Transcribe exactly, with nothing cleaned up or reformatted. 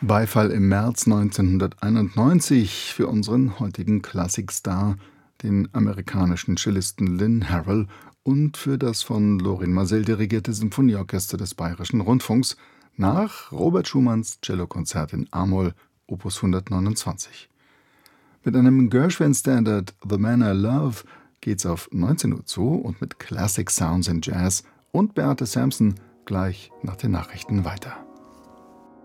Beifall im März neunzehnhunderteinundneunzig für unseren heutigen Klassikstar, den amerikanischen Cellisten Lynn Harrell, und für das von Lorin Maazel dirigierte Symphonieorchester des Bayerischen Rundfunks nach Robert Schumanns Cellokonzert in a-Moll, Opus hundertneunundzwanzig. Mit einem Gershwin-Standard The Man I Love geht's auf neunzehn Uhr zu und mit Classic Sounds in Jazz und Beate Sampson gleich nach den Nachrichten weiter.